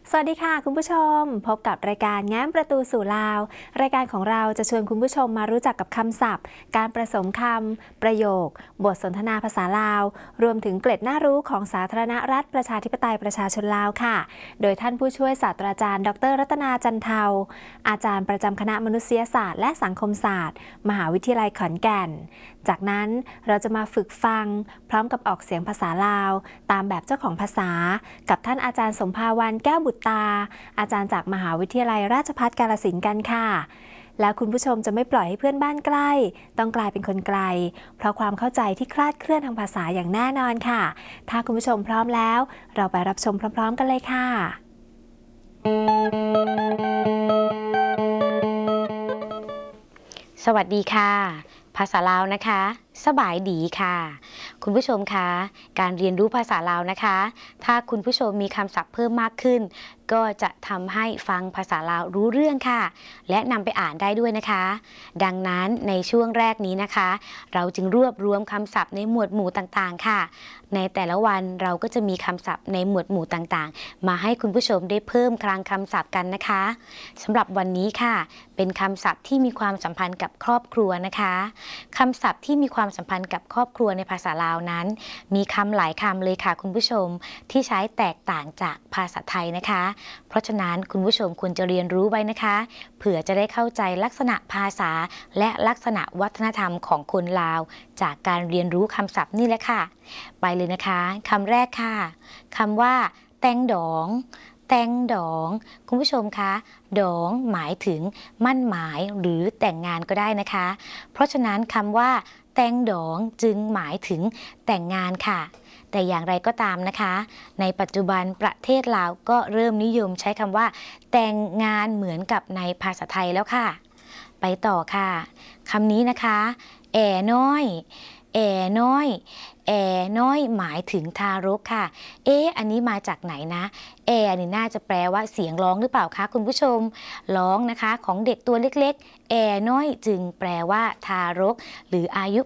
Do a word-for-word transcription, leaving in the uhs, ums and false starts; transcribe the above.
สวัสดีค่ะคุณผู้ชมพบกับรายการแง้มประตูสู่ลาวรายการของเราจะชวนคุณผู้ชมมารู้จักกับคำศัพท์ การผสมคำประโยค บทสนทนาภาษาลาวรวมถึงเกร็ดน่ารู้ของสาธารณรัฐประชาธิปไตยประชาชนลาวค่ะโดยท่านผู้ช่วยศาสตราจารย์ดรรัตนาจันเทาอาจารย์ประจำคณะมนุษยศาสตร์และสังคมศาสตร์มหาวิทยาลัยขอนแก่นจากนั้นเราจะมาฝึกฟังพร้อมกับออกเสียงภาษาลาวตามแบบเจ้าของภาษากับท่านอาจารย์สมภาวันแก้วบุตรตาอาจารย์จากมหาวิทยาลัยราชภัฏกาฬสินธุ์กันค่ะแล้วคุณผู้ชมจะไม่ปล่อยให้เพื่อนบ้านใกล้ต้องกลายเป็นคนไกลเพราะความเข้าใจที่คลาดเคลื่อนทางภาษาอย่างแน่นอนค่ะถ้าคุณผู้ชมพร้อมแล้วเราไปรับชมพร้อมๆกันเลยค่ะสวัสดีค่ะภาษาลาวนะคะสบายดีค่ะคุณผู้ชมคะการเรียนรู้ภาษาลาวนะคะถ้าคุณผู้ชมมีคำศัพท์เพิ่มมากขึ้นก็จะทำให้ฟังภาษาลาวรู้เรื่องค่ะและนำไปอ่านได้ด้วยนะคะดังนั้นในช่วงแรกนี้นะคะเราจึงรวบรวมคำศัพท์ในหมวดหมู่ต่างๆค่ะในแต่ละวันเราก็จะมีคำศัพท์ในหมวดหมู่ต่างๆมาให้คุณผู้ชมได้เพิ่มคลังคำศัพท์กันนะคะสำหรับวันนี้ค่ะเป็นคำศัพท์ที่มีความสัมพันธ์กับครอบครัวนะคะคำศัพท์ที่มีความสัมพันธ์กับครอบครัวในภาษาลาวนั้นมีคำหลายคำเลยค่ะคุณผู้ชมที่ใช้แตกต่างจากภาษาไทยนะคะเพราะฉะนั้นคุณผู้ชมควรจะเรียนรู้ไว้นะคะเผื่อจะได้เข้าใจลักษณะภาษาและลักษณะวัฒนธรรมของคนลาวจากการเรียนรู้คำศัพท์นี่แหละค่ะไปเลยนะคะคำแรกค่ะคำว่าแตงดองแตงดองคุณผู้ชมคะดองหมายถึงมั่นหมายหรือแต่งงานก็ได้นะคะเพราะฉะนั้นคำว่าแตงดองจึงหมายถึงแต่งงานค่ะแต่อย่างไรก็ตามนะคะในปัจจุบันประเทศลาวก็เริ่มนิยมใช้คำว่าแต่งงานเหมือนกับในภาษาไทยแล้วค่ะไปต่อค่ะคำนี้นะคะแอ่น้อยแอ่น้อยแอ่น้อยหมายถึงทารกค่ะเอ๊ะอันนี้มาจากไหนนะแอ่นี่น่าจะแปลว่าเสียงร้องหรือเปล่าคะคุณผู้ชมร้องนะคะของเด็กตัวเล็กๆแอ่น้อยจึงแปลว่าทารกหรืออายุ